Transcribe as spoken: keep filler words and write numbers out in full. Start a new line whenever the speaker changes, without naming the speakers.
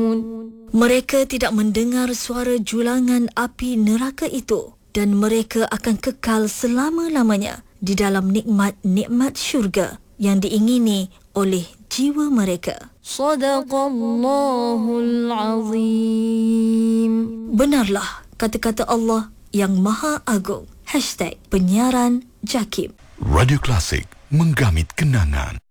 Mereka tidak mendengar suara julangan api neraka itu dan mereka akan kekal selama-lamanya di dalam nikmat-nikmat syurga yang diingini oleh jiwa mereka.
Sadaqallahul Azim.
Benarlah kata-kata Allah yang Maha Agung. Hashtag Penyiaran Jakim.
Radio Klasik, menggamit kenangan.